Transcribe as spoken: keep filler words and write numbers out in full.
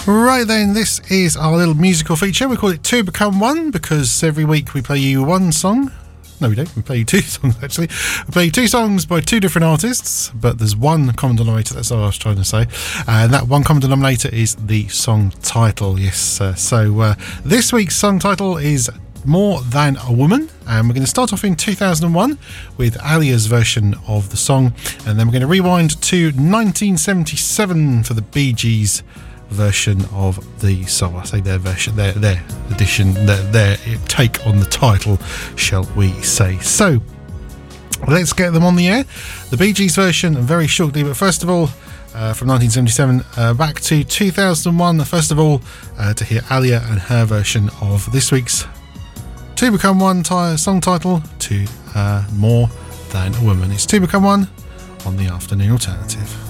Right then, this is our little musical feature. We call it Two Become One because every week we play you one song. No, we don't. We play you two songs, actually. We play you two songs by two different artists, but there's one common denominator. That's what I was trying to say. And that one common denominator is the song title. Yes. Uh, so uh, this week's song title is More Than a Woman, and we're going to start off in two thousand one with Alia's version of the song, and then we're going to rewind to nineteen seventy-seven for the Bee Gees version of the song. I say their version, their their edition, their, their take on the title, shall we say. So let's get them on the air. The Bee Gees version very shortly, but first of all, uh, from nineteen seventy-seven uh, back to two thousand one, first of all uh, to hear Alia and her version of this week's Two Become One t- song title, to uh, More Than a Woman. It's Two Become One on the Afternoon Alternative.